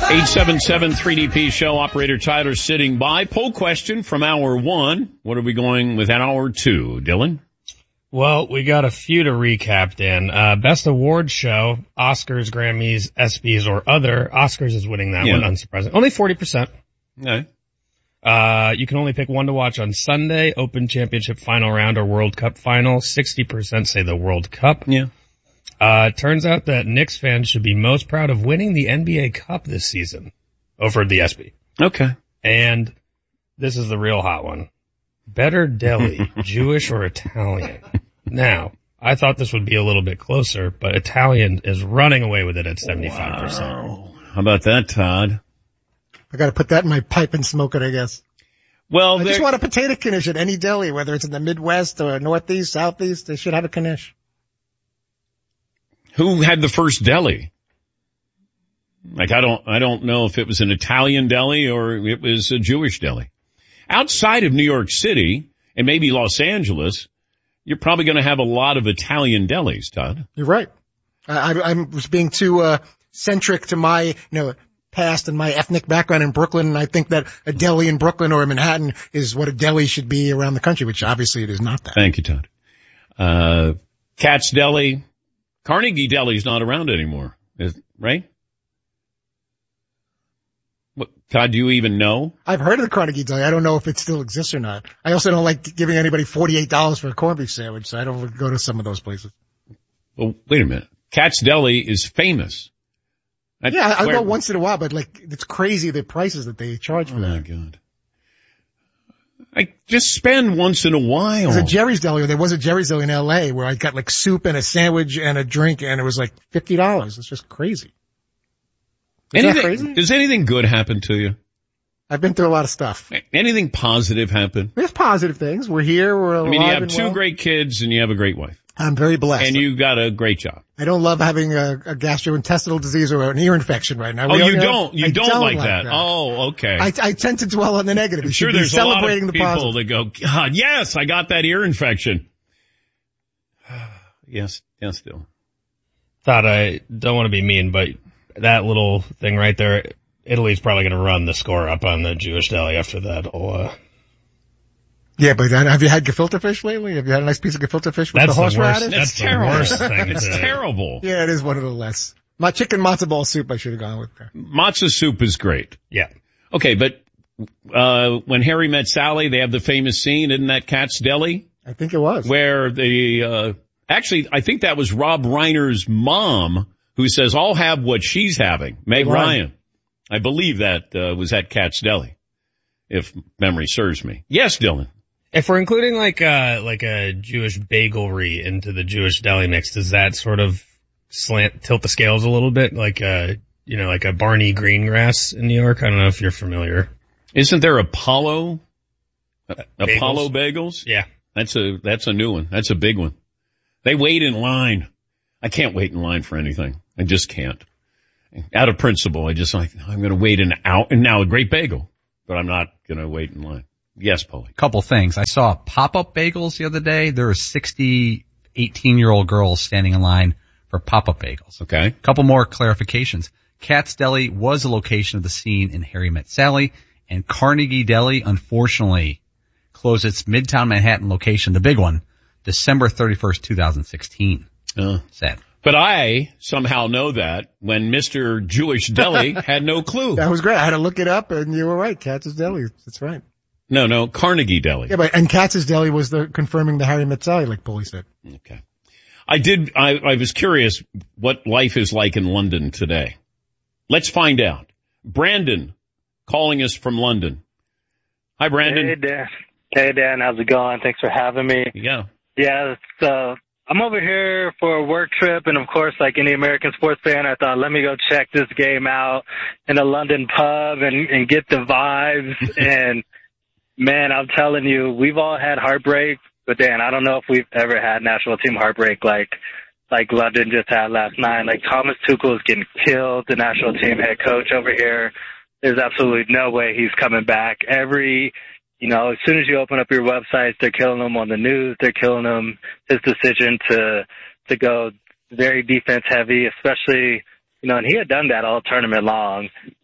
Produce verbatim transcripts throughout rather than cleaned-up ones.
eight seven seven three D P show. Operator Tyler sitting by. Poll question from hour one. What are we going with hour two, Dylan? Well, we got a few to recap, Dan. Uh, best award show, Oscars, Grammys, ESPYs, or other. Oscars is winning that Yeah. one, unsurprising. Only forty percent. Okay. Uh, you can only pick one to watch on Sunday, Open Championship final round or World Cup final. sixty percent say the World Cup. Yeah. Uh, it turns out that Knicks fans should be most proud of winning the N B A Cup this season over the ESPY. Okay. And this is the real hot one. Better deli, Jewish or Italian? Now, I thought this would be a little bit closer, but Italian is running away with it at seventy-five percent. Wow. How about that, Todd? I gotta put that in my pipe and smoke it, I guess. Well, I there- just want a potato knish at any deli, whether it's in the Midwest or Northeast, Southeast, they should have a knish. who had the first deli? Like, I don't, I don't know if it was an Italian deli or it was a Jewish deli. Outside of New York City and maybe Los Angeles, you're probably going to have a lot of Italian delis, Todd. You're right. I, I, I was being too, uh, centric to my, you know, past and my ethnic background in Brooklyn. And I think that a deli in Brooklyn or in Manhattan is what a deli should be around the country, which obviously it is not that. Thank you, Todd. Uh, Katz Deli, Carnegie Deli's not around anymore, is, right? What, Todd, do you even know? I've heard of the Carnegie Deli. I don't know if it still exists or not. I also don't like giving anybody forty-eight dollars for a corned beef sandwich, so I don't go to some of those places. Well, wait a minute. Katz Deli is famous. That's yeah, I where- go once in a while, but like, it's crazy the prices that they charge for Oh that. my God. I just spend once in a while. There's a Jerry's Deli, or there was a Jerry's Deli in L A where I got like soup and a sandwich and a drink and it was like fifty dollars. It's just crazy. Is that Anything, crazy? does anything good happen to you? I've been through a lot of stuff. Anything positive happen? There's positive things. We're here. We're alive I mean, you have and two well. great kids and you have a great wife. I'm very blessed. And you got a great job. I don't love having a, a gastrointestinal disease or an ear infection right now. Oh, We you know- don't, you I don't, like, that. Oh, okay. I, I tend to dwell on the negative. I'm You sure should be there's a lot celebrating of the people positive. that go, God, yes, I got that ear infection. yes, yes, still. Thought I don't want to be mean, but that little thing right there, Italy's probably going to run the score up on the Jewish deli after that. Uh, Yeah, but uh, have you had gefilte fish lately? Have you had a nice piece of gefilte fish with That's the the worst. horseradish? That's That's the terrible. worst thing It's to- terrible. Yeah, it is one of the less. My chicken matzo ball soup I should have gone with there. Matzo soup is great. yeah. Okay, but, uh, when Harry Met Sally, they have the famous scene, isn't that Katz Deli? I think it was. Where the, uh, actually, I think that was Rob Reiner's mom who says, I'll have what she's having. Meg Right. Ryan. I believe that, uh, was at Katz Deli, if memory serves me. Yes, Dylan. If we're including like a, like a Jewish bagelry into the Jewish deli mix, does that sort of slant, tilt the scales a little bit? Like a, you know, like a Barney Greengrass in New York? I don't know if you're familiar. Isn't there Apollo? Uh, Bagels? Apollo Bagels? Yeah. That's a, that's a new one. That's a big one. They wait in line. I can't wait in line for anything. I just can't. Out of principle, I just like, I'm going to wait an hour, and now a great bagel, but I'm not going to wait in line. Yes, Paulie. Couple things. I saw pop-up bagels the other day. There were sixty eighteen-year-old girls standing in line for pop-up bagels. Okay. Couple more clarifications. Katz Deli was the location of the scene in Harry Met Sally, and Carnegie Deli, unfortunately, closed its Midtown Manhattan location, the big one, December thirty-first, twenty sixteen. Uh, Sad. but I somehow know that when Mister Jewish Deli had no clue. That was great. I had to look it up and you were right. Katz's Deli. That's right. No, no, Carnegie Deli. Yeah, but, and Katz's Deli was the confirming the Harry Met Sally, like Paulie said. Okay. I did, I, I was curious what life is like in London today. Let's find out. Brandon calling us from London. Hi, Brandon. Hey, Dan. Hey, Dan. How's it going? Thanks for having me. Yeah. Yeah, so I'm over here for a work trip, and of course, like any American sports fan, I thought, let me go check this game out in a London pub and, and get the vibes. And, man, I'm telling you, we've all had heartbreak, but, Dan, I don't know if we've ever had national team heartbreak like like London just had last night. Like, Thomas Tuchel is getting killed, the national team head coach over here. There's absolutely no way he's coming back. Every, you know, as soon as you open up your websites, they're killing him on the news. They're killing him. His decision to to go very defense heavy, especially, you know, and he had done that all tournament long.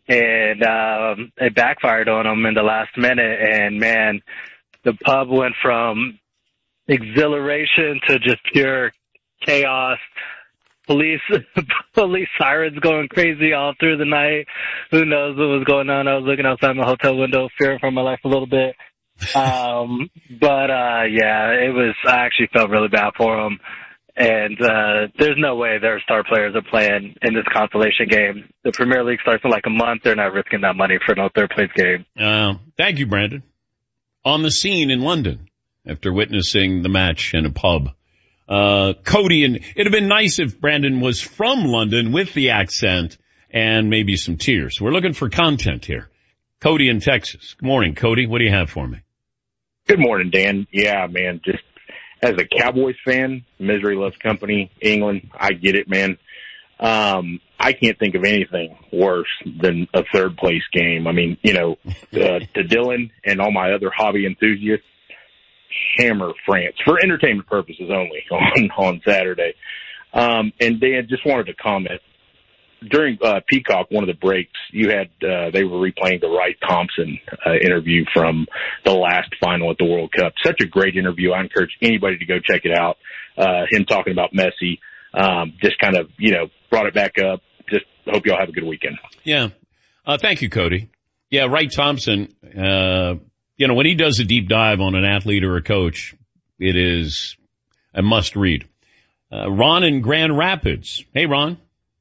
and um, it backfired on them in the last minute. And man, the pub went from exhilaration to just pure chaos. Police, police sirens going crazy all through the night. Who knows what was going on? I was looking outside my hotel window, fearing for my life a little bit. Um, but, uh, yeah, it was, I actually felt really bad for them. And, uh, there's no way their star players are playing in this consolation game. The Premier League starts in like a month. They're not risking that money for no third place game. Uh, thank you, Brandon. On the scene in London after witnessing the match in a pub. Uh, Cody, and it'd have been nice if Brandon was from London with the accent and maybe some tears. We're looking for content here. Cody in Texas. Good morning, Cody. What do you have for me? Good morning, Dan. Yeah, man, just as a Cowboys fan, misery loves company, England, I get it, man. Um, I can't think of anything worse than a third place game. I mean, you know, uh, to Dylan and all my other hobby enthusiasts, hammer France for entertainment purposes only on, on Saturday. Um, and Dan, just wanted to comment during, uh, Peacock, one of the breaks you had, uh, they were replaying the Wright Thompson, uh, interview from the last final at the World Cup. Such a great interview. I encourage anybody to go check it out. Uh, him talking about Messi, um, just kind of, you know, brought it back up. Just hope y'all have a good weekend. Yeah. Uh, thank you, Cody. Yeah, Wright Thompson, uh, you know, when he does a deep dive on an athlete or a coach, it is a must read. Uh, Ron in Grand Rapids. Hey, Ron.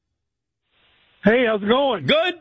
Hey, how's it going? Good.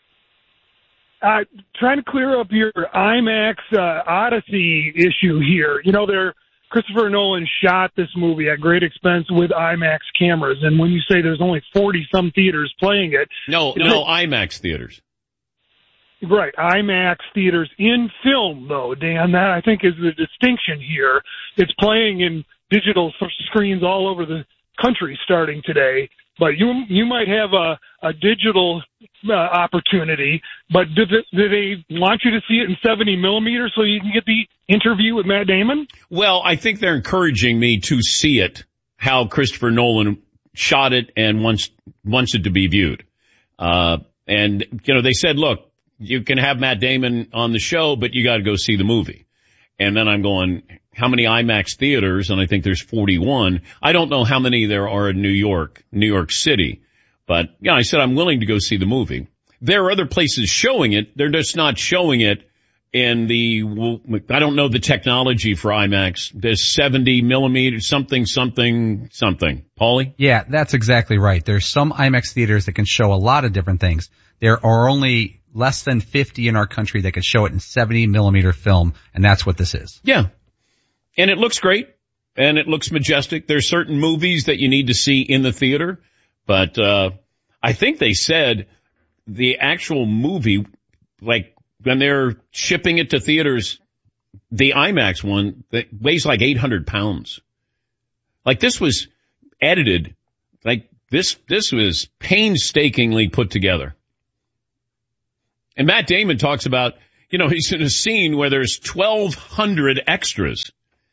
Uh, trying to clear up your IMAX uh, Odyssey issue here. You know, they're, Christopher Nolan shot this movie at great expense with IMAX cameras, and when you say there's only forty-some theaters playing it... No, no, it, IMAX theaters. Right, IMAX theaters in film, though, Dan. That, I think, is the distinction here. It's playing in digital screens all over the country starting today. But you you might have a, a digital uh, opportunity, but do they, do they want you to see it in seventy millimeters so you can get the interview with Matt Damon? Well, I think they're encouraging me to see it, how Christopher Nolan shot it and wants, wants it to be viewed. Uh, and, you know, they said, look, you can have Matt Damon on the show, but you got to go see the movie. And then I'm going, how many IMAX theaters? And I think there's forty-one. I don't know how many there are in New York, New York City. But, yeah, I said I'm willing to go see the movie. There are other places showing it. They're just not showing it in the, I don't know the technology for IMAX. There's seventy millimeters, something, something, something. Paulie? Yeah, that's exactly right. There's some IMAX theaters that can show a lot of different things. There are only less than fifty in our country that could show it in seventy millimeter film, and that's what this is. Yeah. And it looks great, and it looks majestic. There's certain movies that you need to see in the theater, but uh I think they said the actual movie, like when they're shipping it to theaters, the IMAX one, that weighs like eight hundred pounds. Like this was edited, like this, this was painstakingly put together. And Matt Damon talks about, you know, he's in a scene where there's twelve hundred extras.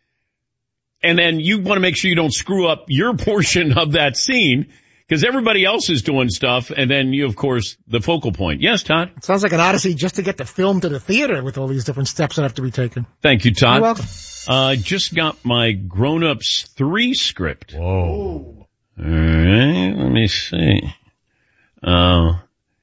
And then you want to make sure you don't screw up your portion of that scene because everybody else is doing stuff. And then you, of course, the focal point. Yes, Todd? It sounds like an odyssey just to get the film to the theater with all these different steps that have to be taken. Thank you, Todd. You're welcome. I uh, just got my Grown Ups three script. Whoa. All right, let me see. Uh,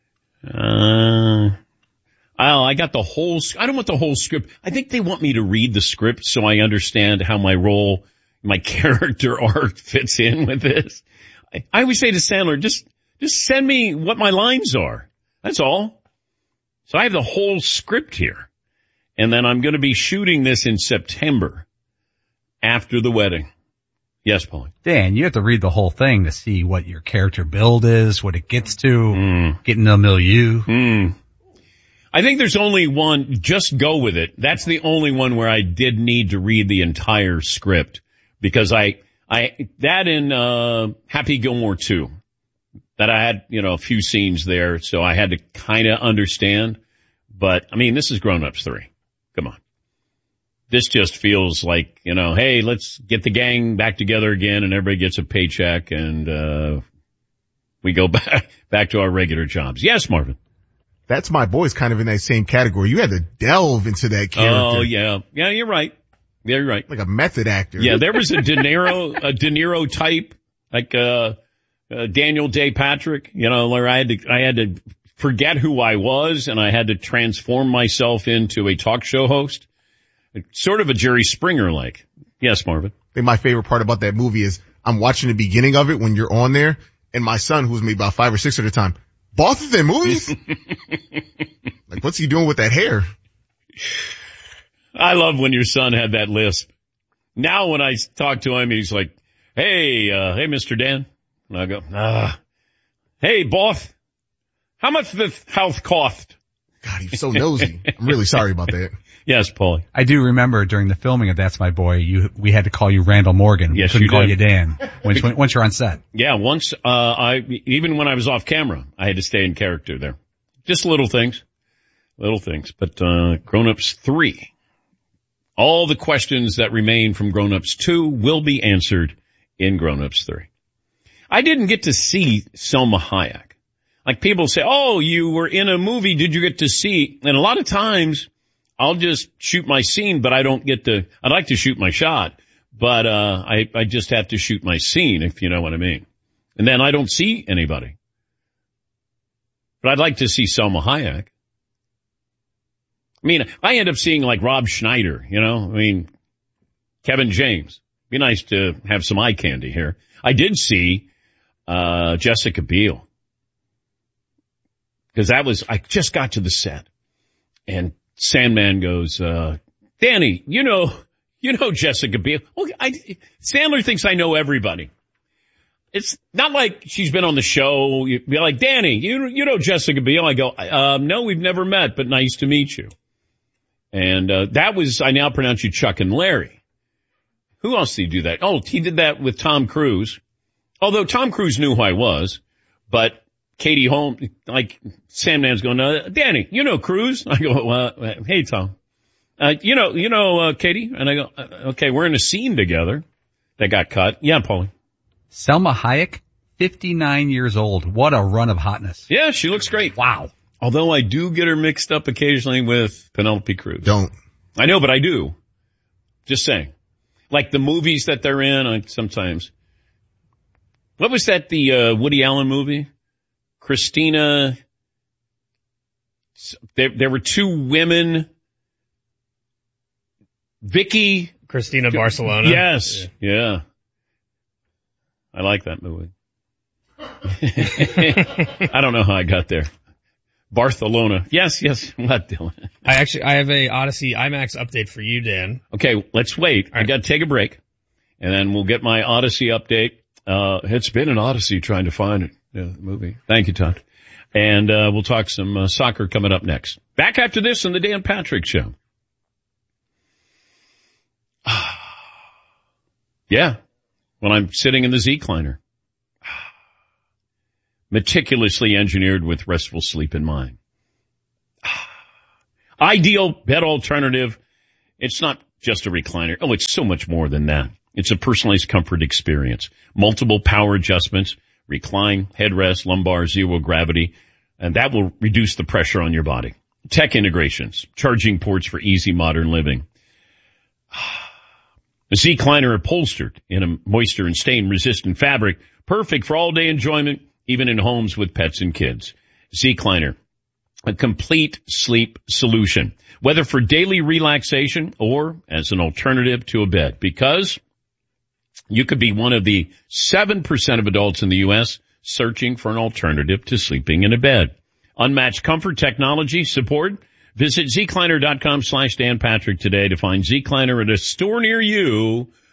uh, Oh, I got the whole, I don't want the whole script. I think they want me to read the script so I understand how my role, my character arc fits in with this. I, I always say to Sandler, just, just send me what my lines are. That's all. So I have the whole script here. And then I'm going to be shooting this in September after the wedding. Yes, Paulie. Dan, you have to read the whole thing to see what your character build is, what it gets to, mm. get in the milieu. Mm. I think there's only one, just go with it. That's the only one where I did need to read the entire script because I, I, that in, uh, Happy Gilmore two, that I had, you know, a few scenes there, so I had to kind of understand. But, I mean, this is Grown Ups three. Come on. This just feels like, you know, hey, let's get the gang back together again and everybody gets a paycheck and, uh, we go back, back to our regular jobs. Yes, Marvin. That's My Boy's kind of in that same category. You had to delve into that character. Oh, yeah. Yeah, you're right. Yeah, you're right. Like a method actor. Yeah, there was a De Niro, a De Niro type, like, uh, uh, Daniel Day Patrick, you know, where I had to, I had to forget who I was and I had to transform myself into a talk show host. Sort of a Jerry Springer like. Yes, Marvin. I think my favorite part about that movie is I'm watching the beginning of it when you're on there, and my son, who's maybe about five or six at the time, both of them movies? Like, what's he doing with that hair? I love when your son had that lisp. Now when I talk to him, he's like, hey, uh, hey, Mister Dan. And I go, ah, hey, boss, how much does this house cost? God, he's so nosy. I'm really sorry about that. Yes, Paulie. I do remember during the filming of That's My Boy, you we had to call you Randall Morgan. Yes, we couldn't you call did. you Dan once, once you're on set. Yeah, once, uh, I, even when I was off camera, I had to stay in character there. Just little things, little things. But, uh, Grown Ups three. All the questions that remain from Grown Ups two will be answered in Grown Ups three. I didn't get to see Selma Hayek. Like people say, oh, you were in a movie, did you get to see? And a lot of times, I'll just shoot my scene, but I don't get to, I'd like to shoot my shot, but, uh, I, I just have to shoot my scene, if you know what I mean. And then I don't see anybody. But I'd like to see Selma Hayek. I mean, I end up seeing like Rob Schneider, you know, I mean, Kevin James. Be nice to have some eye candy here. I did see, uh, Jessica Biel. Because that was, I just got to the set and Sandman goes, uh, Danny, you know, you know Jessica Biel. Well, I, Sandler thinks I know everybody. It's not like she's been on the show. You'd be like, Danny, you, you know Jessica Biel. I go, um, no, we've never met, but nice to meet you. And, uh, that was, I now pronounce you Chuck and Larry. Who else did he do that? Oh, he did that with Tom Cruise. Although Tom Cruise knew who I was, but Katie Holmes, like Sandman's going, uh, Danny, you know Cruise? I go, uh, hey, Tom. Uh, you know, you know, uh, Katie? And I go, uh, okay, we're in a scene together that got cut. Yeah, Paulie. Selma Hayek, fifty-nine years old. What a run of hotness. Yeah, she looks great. Wow. Although I do get her mixed up occasionally with Penelope Cruz. Don't. I know, but I do. Just saying. Like the movies that they're in, I sometimes. What was that, the uh, Woody Allen movie? Christina. There, there were two women. Vicky. Christina Barcelona. Yes. Yeah. yeah. I like that movie. I don't know how I got there. Barcelona. Yes, yes. What, Dylan? I actually, I have a Odyssey IMAX update for you, Dan. Okay, let's wait. Right. I got to take a break, and then we'll get my Odyssey update. Uh, it's been an Odyssey trying to find it, yeah, the movie. Thank you, Todd. And uh, we'll talk some uh, soccer coming up next. Back after this on the Dan Patrick Show. Yeah, when I'm sitting in the Z-Cliner. Meticulously engineered with restful sleep in mind. Ideal bed alternative. It's not just a recliner. Oh, it's so much more than that. It's a personalized comfort experience. Multiple power adjustments, recline, headrest, lumbar, zero gravity, and that will reduce the pressure on your body. Tech integrations, charging ports for easy modern living. The Z-Cliner upholstered in a moisture and stain resistant fabric, perfect for all day enjoyment, even in homes with pets and kids. Z-Cliner, a complete sleep solution, whether for daily relaxation or as an alternative to a bed, because you could be one of the seven percent of adults in the U S searching for an alternative to sleeping in a bed. Unmatched comfort, technology, support. Visit zcliner.com slash Dan Patrick today to find Z-Cliner at a store near you